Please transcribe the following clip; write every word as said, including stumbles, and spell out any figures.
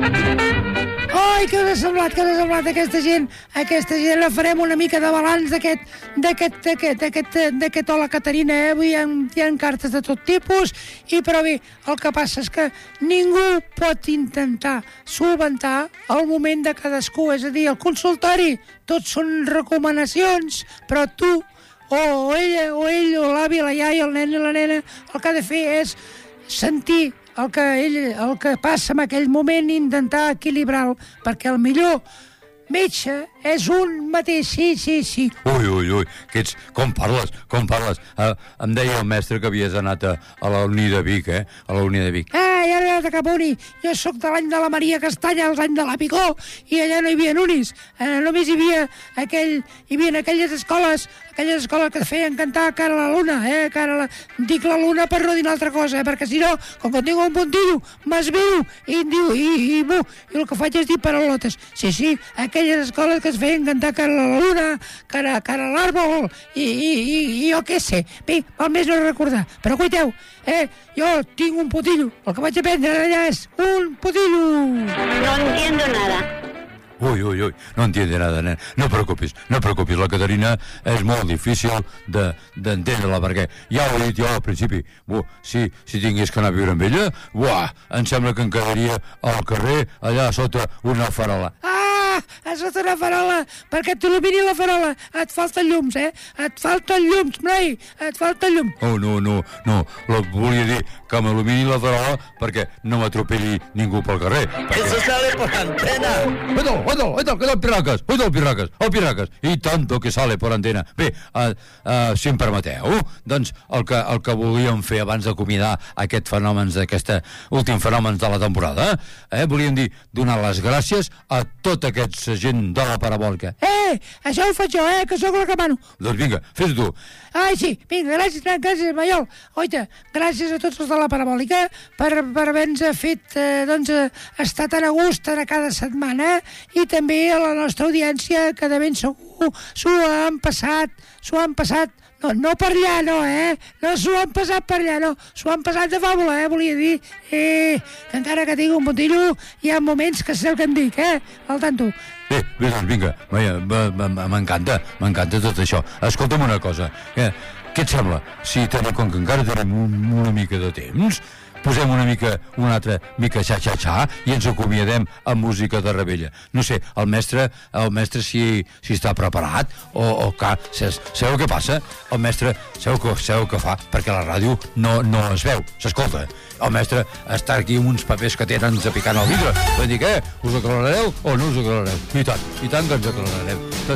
Ai, què us ha semblat, què us ha semblat aquesta gent? Aquesta gent la farem una mica de balanç d'aquest, d'aquest, d'aquest, d'aquest, d'aquest Hola Caterina, eh? Avui hi ha, hi ha cartes de tot tipus, i però bé, el que passa és que ningú pot intentar solventar el moment de cadascú, és a dir, el consultori, tots són recomanacions, però tu, o ella, o ell, o l'avi, la iaia, el nen i la nena, el que ha de fer és sentir el que, ell, el que passa en aquell moment i intentar equilibrar-lo, perquè el millor metge és un mateix, sí, sí, sí. Ui, ui, ui, que ets... Com parles, com parles? Uh, em deia el mestre que havies anat a, a la Uni de Vic, eh? A la Uni de Vic. Ah, ja no he anat a cap uni. Jo sóc de l'any de la Maria Castanya, els anys de la Picó, i allà no hi havia unis. Eh, només hi havia aquell... Hi havia aquelles escoles, aquelles escoles que feien cantar cara a la luna, eh? Cara a la... Dic la luna per no dir una altra cosa, eh? Perquè si no, com que tinc un puntillo, m'esveu i em diu, i, i, i, i el que faig és dir paraulotes. Sí, sí, aquelles escoles que es feien cantar cara a la luna, cara, cara a l'àrbol, i, i, i, i jo què sé. Bé, val més no recordar. Però cuiteu, eh? Jo tinc un putillo. El que vaig aprendre allà és un putillo. No entiendo nada. Uy, uy, uy, no entiende nada, nen. No preocupis, no preocupis. La Caterina és molt difícil de, d'entendre-la, perquè ja ho he dit jo al principi. Buah, si, si tingués que anar a viure amb ella, buah, em sembla que em quedaria al carrer, allà sota una farola. Ah! A sota una farola, perquè t'il·lumini la farola. Et falten llums, eh? Et falten llums, noi, et falten llums. Oh, no, no, no, la volia dir que m'il·lumini la farola perquè no m'atropelli ningú pel carrer. Perquè... Eso sale por antena. Oito, oito, oito, que el pirraques, oito, el pirraques, el pirraques. I tanto que sale por antena. Bé, uh, uh, si em permeteu, doncs el que, el que volíem fer abans d'acomiadar aquest fenomen, d'aquesta últim fenomen de la temporada, eh, volíem dir donar les gràcies a tota aquesta gent de la parabòlica. Eh, això ho faig jo, eh, que sóc la que mano. Doncs vinga, fes tu. Ai, sí, vinga, gràcies, gràcies, Maiol. Oita, gràcies a tots els de la parabòlica per, per haver-nos fet, eh, doncs, eh, estar tan a gust a cada setmana, i també a la nostra audiència, que de ben segur s'ho han passat, s'ho han passat, no, no per allà, no, eh? No s'ho han passat per allà, no. S'ho han passat de fàbula, eh? Volia dir, eh, que encara que tinc un puntillo, hi ha moments que sé el que em dic, eh? Al tanto. Bé, bé, doncs vinga, m'encanta, m'encanta tot això. Escolta'm una cosa, eh, què et sembla? Si tenim, com que encara tenim un, una mica de temps, posem una mica, una altra mica xa-xa-xa i ens acomiadem amb música de Rebella. No sé, el mestre, el mestre si, si està preparat o, o que, sabeu què passa? El mestre, sabeu que, sabeu què fa? Perquè la ràdio no, no es veu, s'escolta. El mestre està aquí amb uns papers que tenen picant al vidre. Vull dir, què? Us aclarareu o no us aclarareu? I tant, i tant que ens aclararem.